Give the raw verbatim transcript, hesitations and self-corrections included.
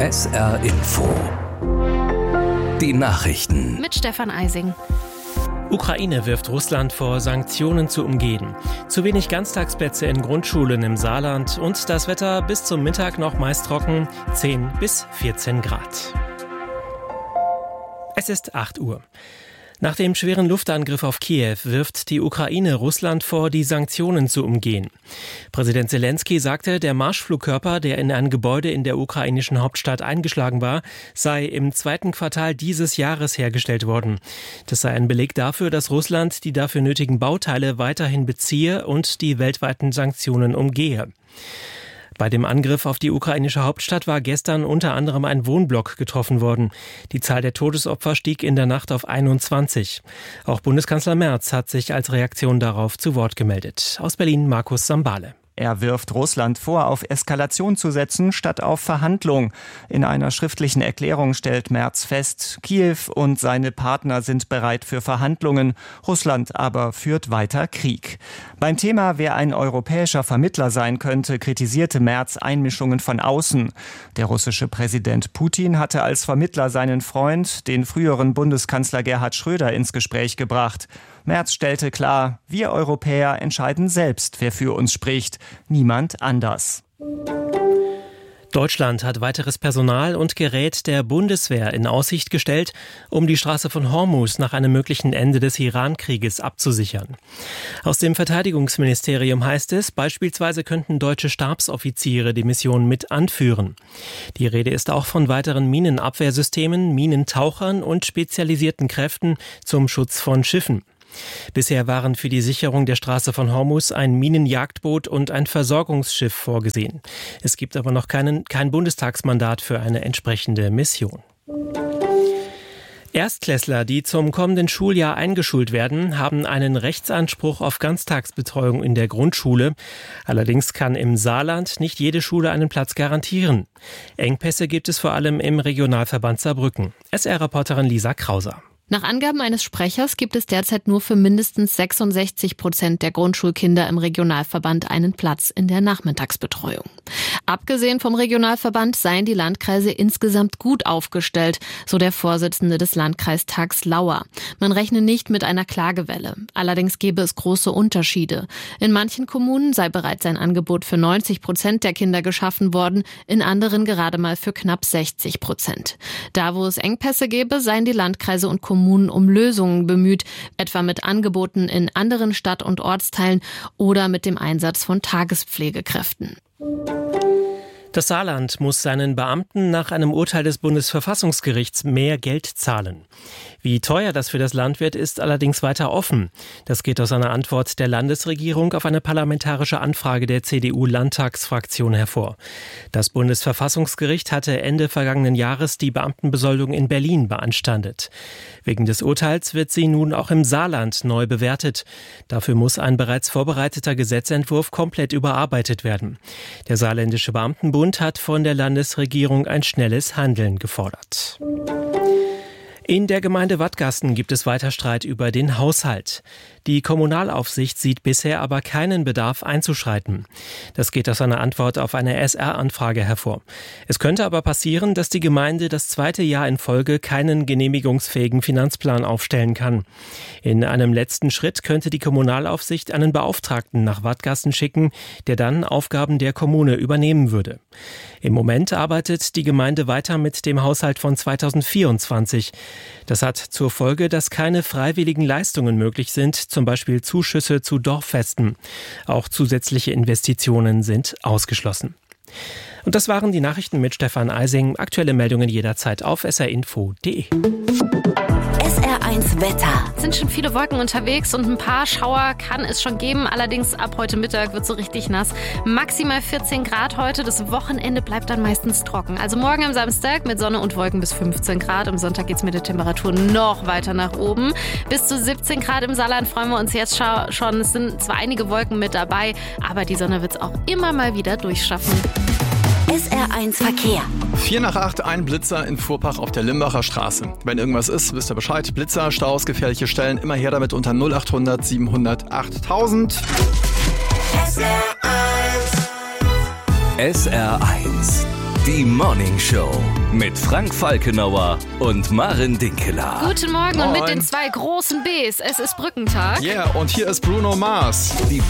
S R Info. Die Nachrichten. Mit Stefan Eising. Ukraine wirft Russland vor, Sanktionen zu umgehen. Zu wenig Ganztagsplätze in Grundschulen im Saarland und das Wetter bis zum Mittag noch meist trocken, zehn bis vierzehn Grad. Es ist acht Uhr. Nach dem schweren Luftangriff auf Kiew wirft die Ukraine Russland vor, die Sanktionen zu umgehen. Präsident Zelensky sagte, der Marschflugkörper, der in ein Gebäude in der ukrainischen Hauptstadt eingeschlagen war, sei im zweiten Quartal dieses Jahres hergestellt worden. Das sei ein Beleg dafür, dass Russland die dafür nötigen Bauteile weiterhin beziehe und die weltweiten Sanktionen umgehe. Bei dem Angriff auf die ukrainische Hauptstadt war gestern unter anderem ein Wohnblock getroffen worden. Die Zahl der Todesopfer stieg in der Nacht auf einundzwanzig. Auch Bundeskanzler Merz hat sich als Reaktion darauf zu Wort gemeldet. Aus Berlin Markus Sambale. Er wirft Russland vor, auf Eskalation zu setzen, statt auf Verhandlung. In einer schriftlichen Erklärung stellt Merz fest, Kiew und seine Partner sind bereit für Verhandlungen, Russland aber führt weiter Krieg. Beim Thema, wer ein europäischer Vermittler sein könnte, kritisierte Merz Einmischungen von außen. Der russische Präsident Putin hatte als Vermittler seinen Freund, den früheren Bundeskanzler Gerhard Schröder, ins Gespräch gebracht. Merz stellte klar, wir Europäer entscheiden selbst, wer für uns spricht, niemand anders. Deutschland hat weiteres Personal und Gerät der Bundeswehr in Aussicht gestellt, um die Straße von Hormuz nach einem möglichen Ende des Iran-Krieges abzusichern. Aus dem Verteidigungsministerium heißt es, beispielsweise könnten deutsche Stabsoffiziere die Mission mit anführen. Die Rede ist auch von weiteren Minenabwehrsystemen, Minentauchern und spezialisierten Kräften zum Schutz von Schiffen. Bisher waren für die Sicherung der Straße von Hormuz ein Minenjagdboot und ein Versorgungsschiff vorgesehen. Es gibt aber noch keinen, kein Bundestagsmandat für eine entsprechende Mission. Erstklässler, die zum kommenden Schuljahr eingeschult werden, haben einen Rechtsanspruch auf Ganztagsbetreuung in der Grundschule. Allerdings kann im Saarland nicht jede Schule einen Platz garantieren. Engpässe gibt es vor allem im Regionalverband Saarbrücken. S R-Reporterin Lisa Krauser. Nach Angaben eines Sprechers gibt es derzeit nur für mindestens sechsundsechzig Prozent der Grundschulkinder im Regionalverband einen Platz in der Nachmittagsbetreuung. Abgesehen vom Regionalverband seien die Landkreise insgesamt gut aufgestellt, so der Vorsitzende des Landkreistags Lauer. Man rechne nicht mit einer Klagewelle. Allerdings gebe es große Unterschiede. In manchen Kommunen sei bereits ein Angebot für neunzig Prozent der Kinder geschaffen worden, in anderen gerade mal für knapp sechzig Prozent. Da, wo es Engpässe gäbe, seien die Landkreise und Kommunen Kommunen um Lösungen bemüht, etwa mit Angeboten in anderen Stadt- und Ortsteilen oder mit dem Einsatz von Tagespflegekräften. Das Saarland muss seinen Beamten nach einem Urteil des Bundesverfassungsgerichts mehr Geld zahlen. Wie teuer das für das Land wird, ist allerdings weiter offen. Das geht aus einer Antwort der Landesregierung auf eine parlamentarische Anfrage der C D U-Landtagsfraktion hervor. Das Bundesverfassungsgericht hatte Ende vergangenen Jahres die Beamtenbesoldung in Berlin beanstandet. Wegen des Urteils wird sie nun auch im Saarland neu bewertet. Dafür muss ein bereits vorbereiteter Gesetzentwurf komplett überarbeitet werden. Der saarländische Beamtenbund hat von der Landesregierung ein schnelles Handeln gefordert. In der Gemeinde Wattgasten gibt es weiter Streit über den Haushalt. Die Kommunalaufsicht sieht bisher aber keinen Bedarf einzuschreiten. Das geht aus einer Antwort auf eine S R-Anfrage hervor. Es könnte aber passieren, dass die Gemeinde das zweite Jahr in Folge keinen genehmigungsfähigen Finanzplan aufstellen kann. In einem letzten Schritt könnte die Kommunalaufsicht einen Beauftragten nach Wattgasten schicken, der dann Aufgaben der Kommune übernehmen würde. Im Moment arbeitet die Gemeinde weiter mit dem Haushalt von zweitausendvierundzwanzig. Das hat zur Folge, dass keine freiwilligen Leistungen möglich sind, zum Beispiel Zuschüsse zu Dorffesten. Auch zusätzliche Investitionen sind ausgeschlossen. Und das waren die Nachrichten mit Stefan Eising. Aktuelle Meldungen jederzeit auf s r info punkt d e. S R eins Wetter. Es sind schon viele Wolken unterwegs und ein paar Schauer kann es schon geben. Allerdings ab heute Mittag wird es so richtig nass. Maximal vierzehn Grad heute. Das Wochenende bleibt dann meistens trocken. Also morgen am Samstag mit Sonne und Wolken bis fünfzehn Grad. Am Sonntag geht es mit der Temperatur noch weiter nach oben. Bis zu siebzehn Grad im Saarland freuen wir uns jetzt schon. Es sind zwar einige Wolken mit dabei, aber die Sonne wird es auch immer mal wieder durchschaffen. S R eins Verkehr. vier nach acht, ein Blitzer in Fuhrpach auf der Limbacher Straße. Wenn irgendwas ist, wisst ihr Bescheid. Blitzer, Staus, gefährliche Stellen, immer her damit unter null achthundert siebenhundert achttausend. S R eins. S R eins. Die Morning Show mit Frank Falkenauer und Maren Dinkeler. Guten Morgen und mit Moin. den zwei großen Bs. Es ist Brückentag. Yeah, und hier ist Bruno Mars. Die